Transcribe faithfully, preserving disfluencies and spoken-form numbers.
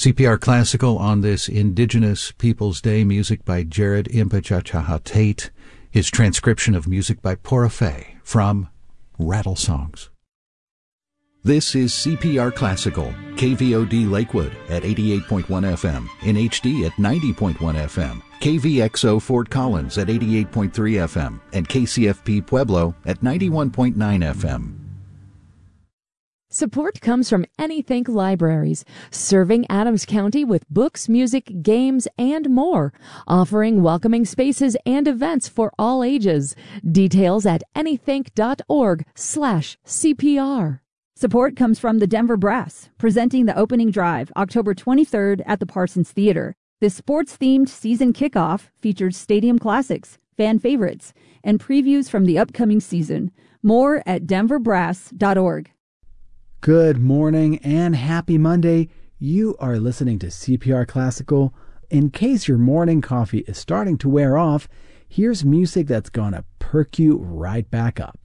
C P R Classical on this Indigenous Peoples Day, music by Jared Impechachaha Tate, his transcription of music by Pora Fay from Rattle Songs. This is C P R Classical, K V O D Lakewood at eighty-eight point one F M, in H D at ninety point one F M, K V X O Fort Collins at eighty-eight point three F M, and K C F P Pueblo at ninety-one point nine F M. Support comes from Anythink Libraries, serving Adams County with books, music, games, and more, offering welcoming spaces and events for all ages. Details at anythink.org slash CPR. Support comes from the Denver Brass, presenting the opening drive October twenty-third at the Parsons Theater. This sports-themed season kickoff features stadium classics, fan favorites, and previews from the upcoming season. More at denver brass dot org. Good morning and happy Monday. You are listening to C P R Classical. In case your morning coffee is starting to wear off, here's music that's gonna perk you right back up.